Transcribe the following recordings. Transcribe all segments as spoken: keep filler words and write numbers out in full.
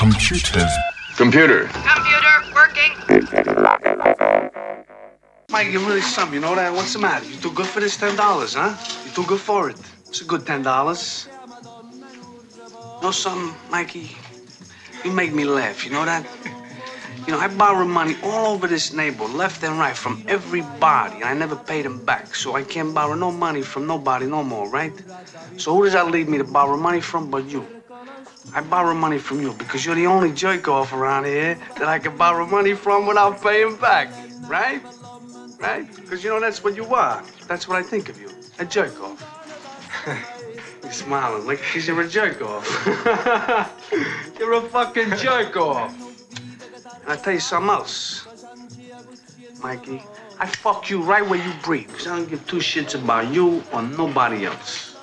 Computers. Computer. Computer working. Mike, you're really something, you know that? What's the matter? You too good for this ten dollars, huh? You too good for it. It's a good ten dollars. Know something, Mikey? You make me laugh, you know that? You know, I borrow money all over this neighborhood, left and right, from everybody, and I never paid them back. So I can't borrow no money from nobody no more, right? So who does that leave me to borrow money from but you? I borrow money from you because you're the only jerk-off around here that I can borrow money from without paying back, right? Right? Because, you know, that's what you are. That's what I think of you, a jerk-off. You're smiling like because you're a jerk-off. You're a fucking jerk-off. And I'll tell you something else, Mikey. I fuck you right where you breathe, because I don't give two shits about you or nobody else.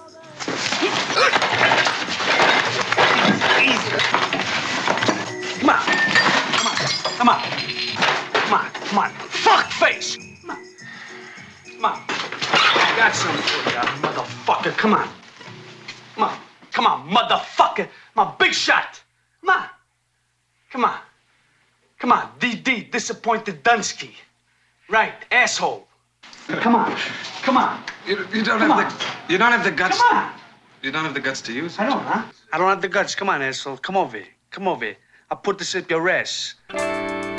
Easy. Come on. Come on. Come on. Come on. Come on. Fuck face. Come on. Come on. I got something for you, motherfucker. Come on. Come on. Come on, motherfucker. My big shot. Come on. Come on. Come on, D D, disappointed Dunsky. Right, asshole. Come on, come on. You, you don't come have on. the you don't have the guts. Come on. You don't have the guts to use it. I don't, huh? I don't have the guts. Come on, asshole. Come over here. Come over here. I'll put this up your ass.